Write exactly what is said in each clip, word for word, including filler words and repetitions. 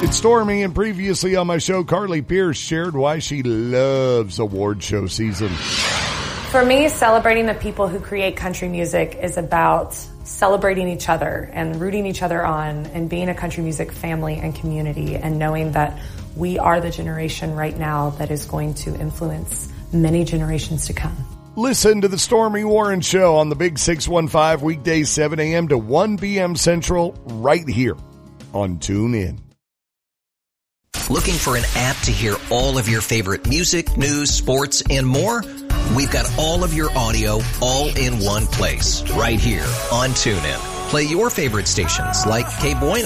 It's Stormy, and previously on my show, Carly Pierce shared why she loves award show season. For me, celebrating the people who create country music is about celebrating each other and rooting each other on and being a country music family and community and knowing that we are the generation right now that is going to influence many generations to come. Listen to the Stormy Warren Show on the Big six one five, weekdays seven a.m. to one p.m. Central, right here on TuneIn. Looking for an app to hear all of your favorite music, news, sports, and more? We've got all of your audio all in one place, right here on TuneIn. Play your favorite stations like K Bueno,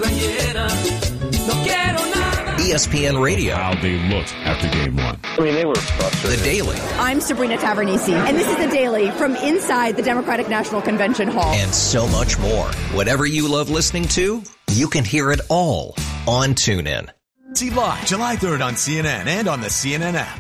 E S P N Radio. How they looked after game one. I mean, they were frustrated. The Daily. I'm Sabrina Tavernisi, and this is The Daily from inside the Democratic National Convention Hall. And so much more. Whatever you love listening to, you can hear it all on TuneIn. See live July third on C N N and on the C N N app.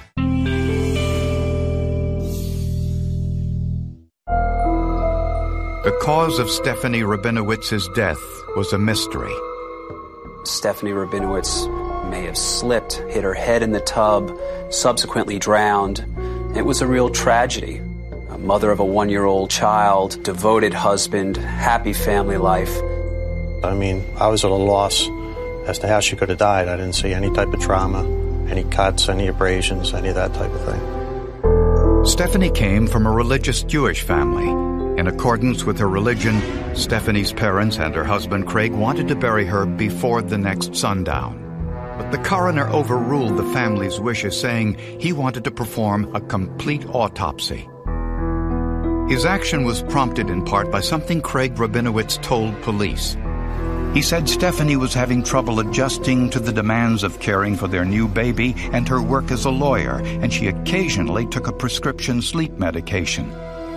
The cause of Stephanie Rabinowitz's death was a mystery. Stephanie Rabinowitz may have slipped, hit her head in the tub, subsequently drowned. It was a real tragedy. A mother of a one-year-old child, devoted husband, happy family life. I mean, I was at a loss as to how she could have died. I didn't see any type of trauma, any cuts, any abrasions, any of that type of thing. Stephanie came from a religious Jewish family. In accordance with her religion, Stephanie's parents and her husband Craig wanted to bury her before the next sundown. But the coroner overruled the family's wishes, saying he wanted to perform a complete autopsy. His action was prompted in part by something Craig Rabinowitz told police. He said Stephanie was having trouble adjusting to the demands of caring for their new baby and her work as a lawyer, and she occasionally took a prescription sleep medication.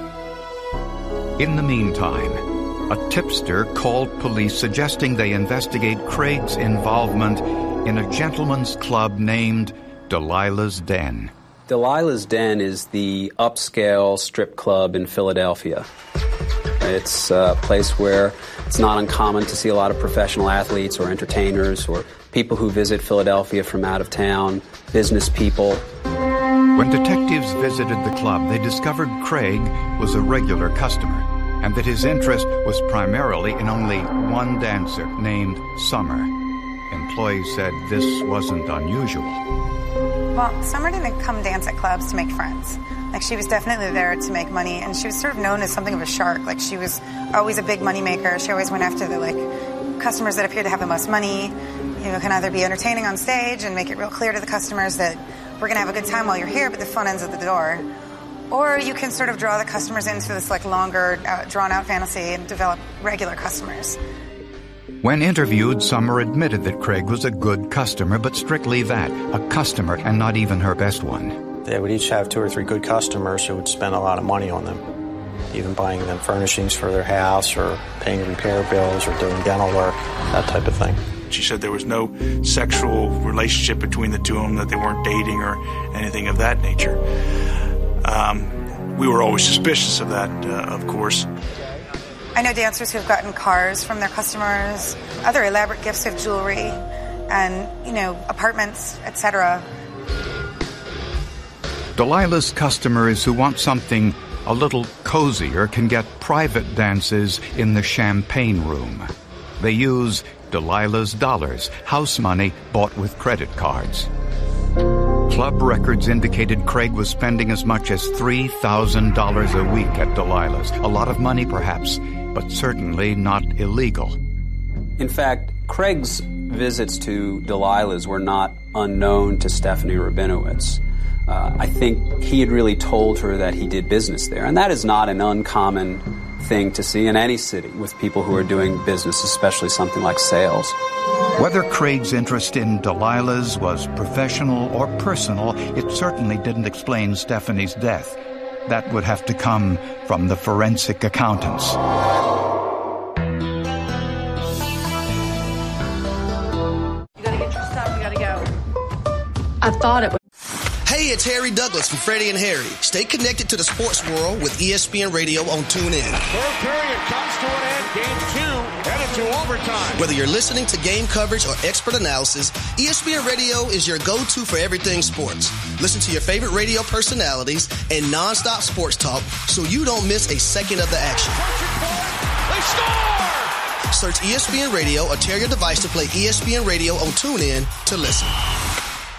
In the meantime, a tipster called police suggesting they investigate Craig's involvement in a gentleman's club named Delilah's Den. Delilah's Den is the upscale strip club in Philadelphia. It's a place where it's not uncommon to see a lot of professional athletes or entertainers or people who visit Philadelphia from out of town, business people. When detectives visited the club, they discovered Craig was a regular customer and that his interest was primarily in only one dancer named Summer. Employees said this wasn't unusual. Well, Summer didn't come dance at clubs to make friends. Like, she was definitely there to make money, and she was sort of known as something of a shark. Like, she was always a big money maker. She always went after the, like, customers that appeared to have the most money. You know, can either be entertaining on stage and make it real clear to the customers that we're going to have a good time while you're here, but the fun ends at the door. Or you can sort of draw the customers into this, like, longer, uh, drawn-out fantasy and develop regular customers. When interviewed, Summer admitted that Craig was a good customer, but strictly that, a customer and not even her best one. They would each have two or three good customers who would spend a lot of money on them, even buying them furnishings for their house or paying repair bills or doing dental work, that type of thing. She said there was no sexual relationship between the two of them, that they weren't dating or anything of that nature. Um, we were always suspicious of that, uh, of course. I know dancers who've gotten cars from their customers, other elaborate gifts of jewelry, and, you know, apartments, et cetera. Delilah's customers who want something a little cozier can get private dances in the champagne room. They use Delilah's dollars, house money bought with credit cards. Club records indicated Craig was spending as much as three thousand dollars a week at Delilah's. A lot of money, perhaps, but certainly not illegal. In fact, Craig's visits to Delilah's were not unknown to Stephanie Rabinowitz. Uh, I think he had really told her that he did business there, and that is not an uncommon thing to see in any city with people who are doing business, especially something like sales. Whether Craig's interest in Delilah's was professional or personal, it certainly didn't explain Stephanie's death. That would have to come from the forensic accountants. You gotta get your stuff, you gotta go. I thought it was... Hey, it's Harry Douglas from Freddie and Harry. Stay connected to the sports world with E S P N Radio on TuneIn. Third period comes to an end. Game two headed to overtime. Whether you're listening to game coverage or expert analysis, E S P N Radio is your go-to for everything sports. Listen to your favorite radio personalities and nonstop sports talk so you don't miss a second of the action. They score! Search E S P N Radio or tear your device to play E S P N Radio on TuneIn to listen.